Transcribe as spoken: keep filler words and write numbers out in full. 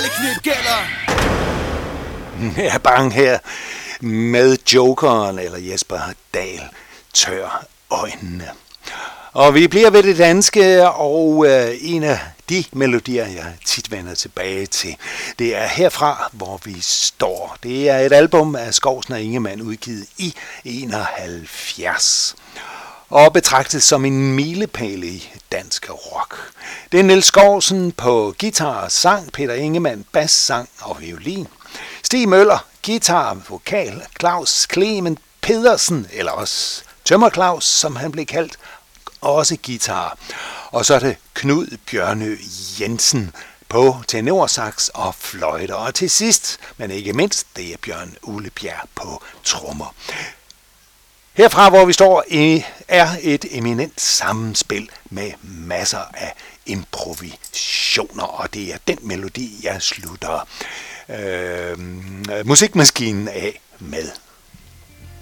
Balleknip gælder. Jeg er bange her med jokeren eller Jesper Dahl. Tør øjnene. Og vi bliver ved det danske, og øh, en af de melodier, jeg tit vender tilbage til, det er Herfra, hvor vi står. Det er et album af Skovsen og Ingemann udgivet i enoghalvfjerds. Og betragtet som en milepæl i dansk rock. Det er Niels Skovsen på guitar og sang, Peter Ingemann bas, sang og violin. Stig Møller, guitar, vokal, Claus Clement Pedersen, eller også Tømmer Claus, som han blev kaldt, også guitar. Og så er det Knud Bjørnø Jensen på tenorsax og fløjter. Og til sidst, men ikke mindst, det er Bjørn Ulebjerg på trommer. Herfra, hvor vi står, er et eminent sammenspil med masser af improvisationer, og det er den melodi, jeg slutter øh, musikmaskinen af med.